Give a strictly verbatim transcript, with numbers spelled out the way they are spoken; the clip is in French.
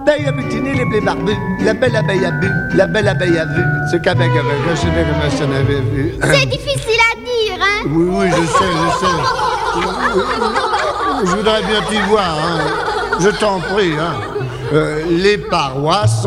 l'abeille a butiné les blés barbus, la belle abeille a bu, la belle abeille a vu, ce qu'avec avec, je sais pas comment ça n'avait vu. C'est difficile à dire, hein? Oui, oui, je sais, je sais. Je voudrais bien t'y voir, hein. Je t'en prie, hein. Euh, les parois sont